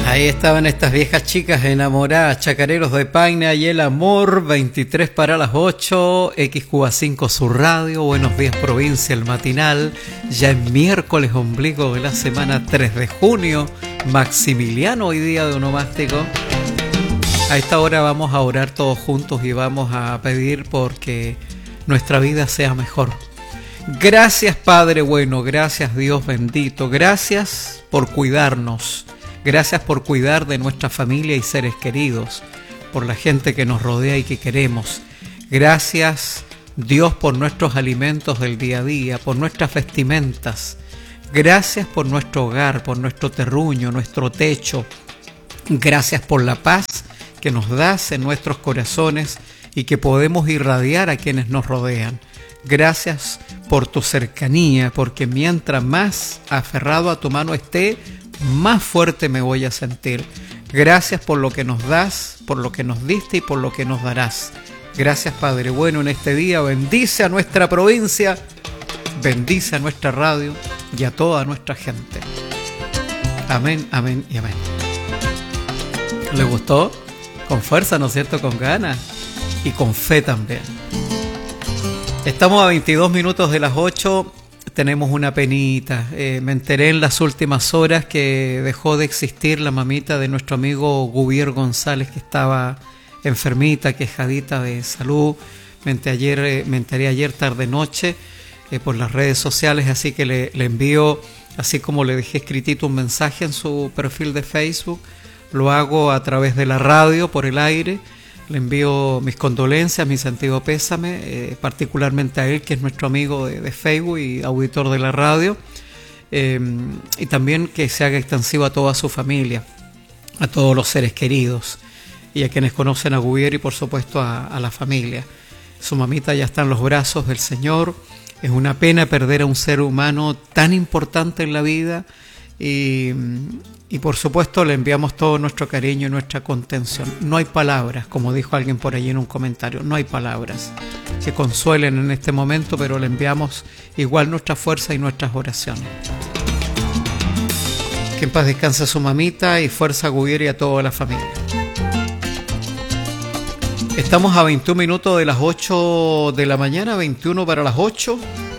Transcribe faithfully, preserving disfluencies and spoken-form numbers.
Ahí estaban estas viejas chicas enamoradas, chacareros de Paine y el amor, veintitrés para las ocho, X Q A cinco su radio, Buenos Días Provincia, el matinal, ya es miércoles ombligo de la semana tres de junio, Maximiliano hoy día de onomástico. A esta hora vamos a orar todos juntos y vamos a pedir porque nuestra vida sea mejor. Gracias Padre bueno, gracias Dios bendito, gracias por cuidarnos. Gracias por cuidar de nuestra familia y seres queridos, por la gente que nos rodea y que queremos. Gracias, Dios, por nuestros alimentos del día a día, por nuestras vestimentas. Gracias por nuestro hogar, por nuestro terruño, nuestro techo. Gracias por la paz que nos das en nuestros corazones y que podemos irradiar a quienes nos rodean. Gracias por tu cercanía, porque mientras más aferrado a tu mano esté, más fuerte me voy a sentir. Gracias por lo que nos das, por lo que nos diste y por lo que nos darás. Gracias Padre bueno en este día. Bendice a nuestra provincia, bendice a nuestra radio y a toda nuestra gente. Amén, amén y amén. ¿Le gustó? Con fuerza, ¿no es cierto? Con ganas y con fe también. Estamos a veintidós minutos de las ocho. Tenemos una penita. Eh, me enteré en las últimas horas que dejó de existir la mamita de nuestro amigo Gubier González, que estaba enfermita, quejadita de salud. Me enteré ayer, eh, me enteré ayer tarde noche eh, por las redes sociales, así que le, le envío, así como le dejé escritito un mensaje en su perfil de Facebook, lo hago a través de la radio, por el aire. Le envío mis condolencias, mi sentido pésame, eh, particularmente a él, que es nuestro amigo de, de Facebook y auditor de la radio, eh, y también que se haga extensivo a toda su familia, a todos los seres queridos, y a quienes conocen a Gubier y por supuesto a, a la familia. Su mamita ya está en los brazos del Señor. Es una pena perder a un ser humano tan importante en la vida, y... Y por supuesto le enviamos todo nuestro cariño y nuestra contención. No hay palabras, como dijo alguien por allí en un comentario, no hay palabras que consuelen en este momento, pero le enviamos igual nuestra fuerza y nuestras oraciones. Que en paz descanse su mamita y fuerza a Gubier y a toda la familia. Estamos a veintiún minutos de las ocho de la mañana, veintiuno para las ocho.